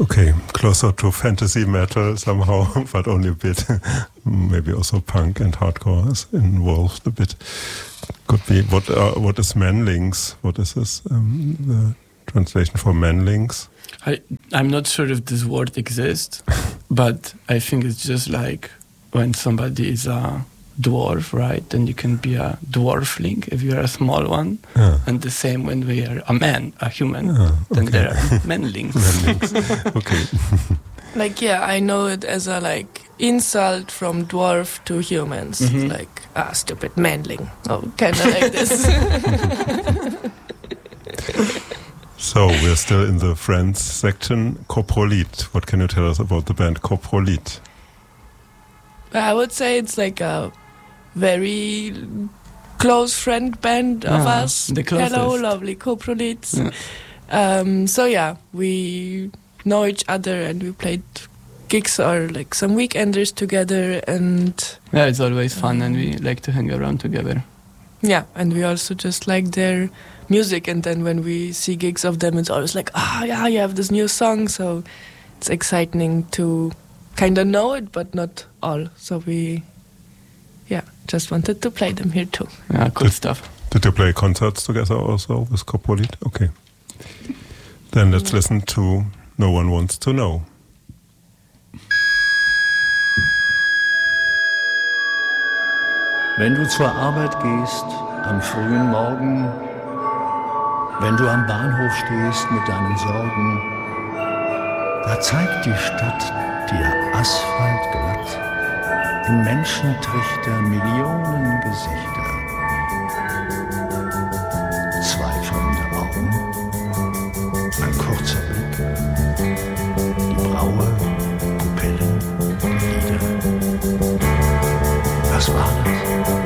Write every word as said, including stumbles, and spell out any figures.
Okay, closer to fantasy metal somehow, but only a bit. Maybe also punk and hardcore is involved a bit. Could be. What uh, what is manlings? What is this? Um, the translation for manlings? I, I'm not sure if this word exists, but I think it's just like when somebody is a dwarf, right? Then you can be a dwarfling if you're a small one. Yeah. And the same when we are a man, a human, Yeah, then okay. there are manlings. Manlings. Okay. Like, yeah, I know it as a, like, insult from dwarf to humans. Mhm. Like, ah, stupid manling. Oh, kind of like this. So we're still in the Friends section. Coprolit. What can you tell us about the band Coprolit? I would say it's like a very close friend band of Ah, us. the closest. Hello, lovely Coprolits. Yeah. Um, so yeah, we know each other and we played gigs or like some weekenders together, and Yeah, it's always fun, and we like to hang around together. yeah, and we also just like their music. And then when we see gigs of them, it's always like, ah, yeah, you have this new song. So it's exciting to kind of know it, but not all. So we, yeah, just wanted to play them here too. Yeah, cool stuff. Did you play concerts together also with Coprolit? Okay. Then let's listen to No One Wants to Know. Wenn du zur Arbeit gehst am frühen Morgen, wenn du am Bahnhof stehst mit deinen Sorgen, da zeigt die Stadt dir asphaltglatt in Menschentrichter Millionen Gesichter. Zweifelnde Augen, ein kurzer Blick, die Braue, Pupillen, die Lider. Was war das?